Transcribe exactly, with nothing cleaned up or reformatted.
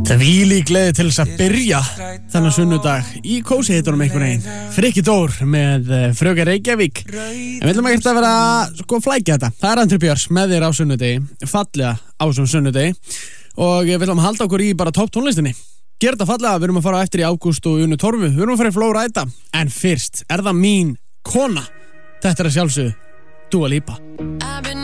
Þvílík gleði til þess að byrja þennan sunnudag í kósi heitunum einhvern veginn. Frikki Dór með Fröken Reykjavík. En við ætlum ekkert að vera sko flækja þetta. Það er Andri Björns með þér á sunnudegi, fallega á svona sunnudegi. Og við ætlum að halda okkur í bara topp tónlistinni. Gera þetta fallega, við erum að fara eftir í Ágúst og Unu Torfu. Við erum að fara í Flow Ræta. En fyrst er það mín kona. Þetta er að sjálfsögðu Dua Lipa.